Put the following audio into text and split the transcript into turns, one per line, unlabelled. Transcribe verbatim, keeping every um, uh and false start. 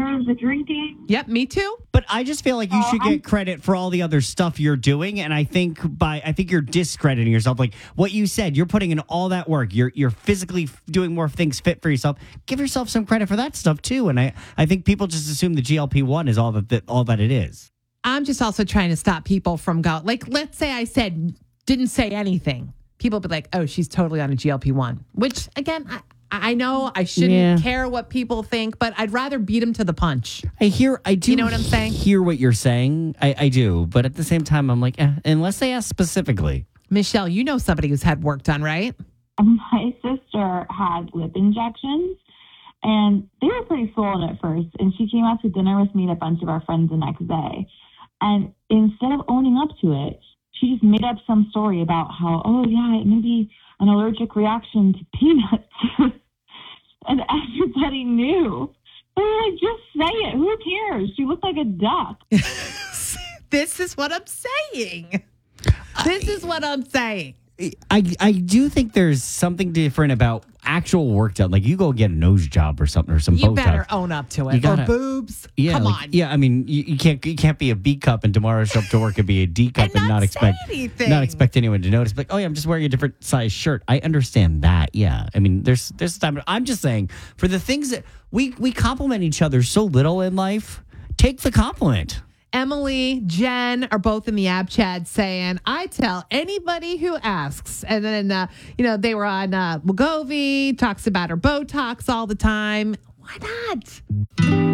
deserve the drinking.
Yep, me too.
But I just feel like you
Oh,
should get
I'm-
credit for all the other stuff you're doing, and I think by I think you're discrediting yourself. Like what you said, you're putting in all that work. You're you're physically f- doing more things fit for yourself. Give yourself some credit for that stuff too. And I, I think people just assume the G L P one is all that, that all that it is.
I'm just also trying to stop people from going. Like, let's say I said didn't say anything. People would be like, "Oh, she's totally on a G L P one." Which again, I, I know I shouldn't
Yeah.
care what people think, but I'd rather beat them to the punch.
I hear, I do.
You know what I'm saying?
Hear what you're saying. I, I do, but at the same time, I'm like, eh, unless they ask specifically.
Michelle, you know somebody who's had work done, right?
My sister had lip injections, and they were pretty swollen at first. And she came out to dinner with me and a bunch of our friends the next day. And instead of owning up to it, she just made up some story about how, oh, yeah, it may be an allergic reaction to peanuts. And everybody knew. They were like, just say it. Who cares? She looked like a duck.
This is what I'm saying. This is what I'm saying.
I, I do think there's something different about actual work done. Like you go get a nose job or something or some
You
Botox.
better own up to it.
You gotta-
or boobs.
Yeah,
Come
like,
on.
Yeah, I mean, you, you can't you can't be a B cup and tomorrow show up to work and be a D cup
And
and,
not
not
say
expect
anything.
not expect anyone to notice. Like, oh yeah, I'm just wearing a different size shirt. I understand that. Yeah, I mean, there's there's time. I'm just saying for the things that we we compliment each other so little in life. Take the compliment.
Emily, Jen are both in the app chat saying, I tell anybody who asks. And then, uh, you know, they were on uh, Wegovy, talks about her Botox all the time. Why not?